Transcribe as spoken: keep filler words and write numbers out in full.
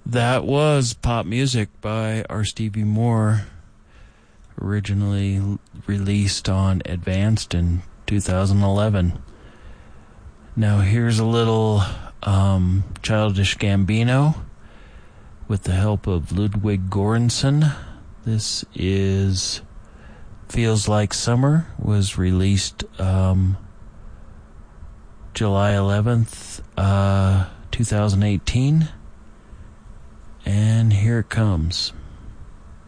That was Pop Music by R. Stevie Moore, originally l- released on Advanced in two thousand eleven. Now here's a little um, Childish Gambino with the help of Ludwig Göransson. This is Feels Like Summer, was released um, July eleventh, uh, two thousand eighteen. And here it comes.